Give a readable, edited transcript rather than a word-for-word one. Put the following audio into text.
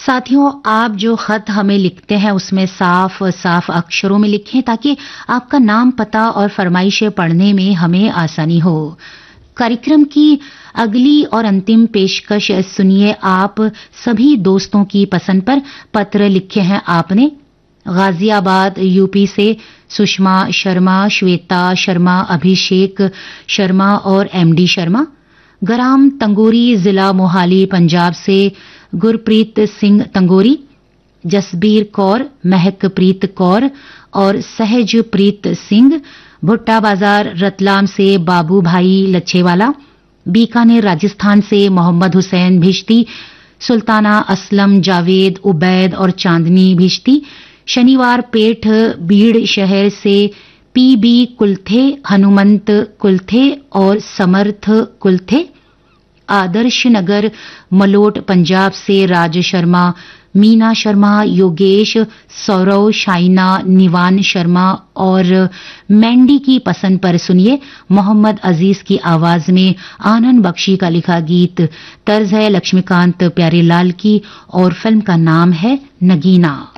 साथियों, आप जो खत हमें लिखते हैं उसमें साफ साफ अक्षरों में लिखें ताकि आपका नाम, पता और फरमाइशें पढ़ने में हमें आसानी हो। कार्यक्रम की अगली और अंतिम पेशकश सुनिए। आप सभी दोस्तों की पसंद पर पत्र लिखे हैं आपने। गाजियाबाद यूपी से सुषमा शर्मा, श्वेता शर्मा, अभिषेक शर्मा और एमडी शर्मा। ग्राम तंगोरी, जिला मोहाली, पंजाब से गुरप्रीत सिंह तंगोरी, जसबीर कौर, महकप्रीत कौर और सहजप्रीत सिंह। भुट्टा बाजार रतलाम से बाबू भाई लच्छेवाला। बीकानेर राजस्थान से मोहम्मद हुसैन भिश्ती, सुल्ताना असलम, जावेद, उबैद और चांदनी भिश्ती। शनिवार पेठ बीड़ शहर से पीबी कुलथे, हनुमंत कुलथे और समर्थ कुलथे। आदर्श नगर मलोट पंजाब से राज शर्मा, मीना शर्मा, योगेश, सौरव, शाइना, निवान शर्मा और मैंडी की पसंद पर सुनिए मोहम्मद अजीज की आवाज में आनंद बख्शी का लिखा गीत। तर्ज है लक्ष्मीकांत प्यारेलाल की और फिल्म का नाम है नगीना।